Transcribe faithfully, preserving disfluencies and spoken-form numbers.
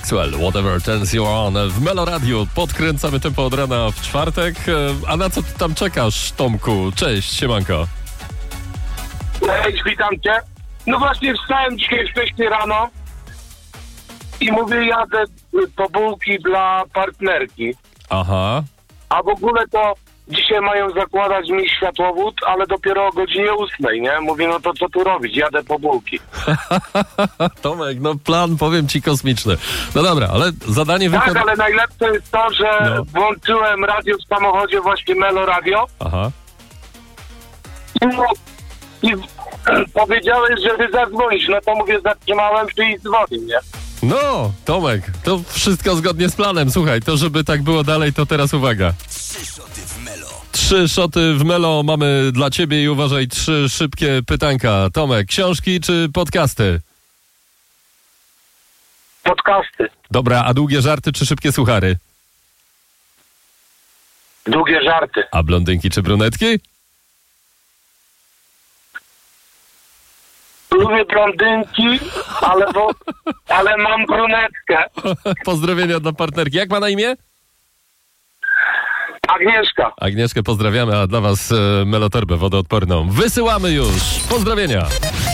Maxwell, Whatever Turns You On w Melo Radio. Podkręcamy tempo od rana w czwartek. A na co ty tam czekasz, Tomku? Cześć, siemanko. Cześć, witam cię. No właśnie wstałem dzisiaj wcześniej rano i mówię, jadę po bułki dla partnerki. Aha. A w ogóle to dzisiaj mają zakładać mi światłowód, ale dopiero o godzinie ósmej, nie? Mówię, no to co tu robić? Jadę po bułki. Tomek, no plan, powiem ci, kosmiczny. No dobra, ale zadanie Tak, wykonane. ale najlepsze jest to, że No. włączyłem radio w samochodzie, właśnie Melo Radio. Aha. No, i powiedziałeś, żeby zadzwonić. No to mówię, zatrzymałem się i dzwonię, nie? No, Tomek, to wszystko zgodnie z planem. Słuchaj, to żeby tak było dalej, to teraz uwaga. Trzy szoty w Melo. Trzy szoty w Melo mamy dla ciebie i uważaj, trzy szybkie pytanka. Tomek, książki czy podcasty? Podcasty. Dobra, a długie żarty czy szybkie suchary? Długie żarty. A blondynki czy brunetki? Lubię blondynki, ale, bo, ale mam brunetkę. Pozdrowienia dla partnerki. Jak ma na imię? Agnieszka. Agnieszkę pozdrawiamy, a dla was e, Melotorbę wodoodporną wysyłamy już. Pozdrowienia.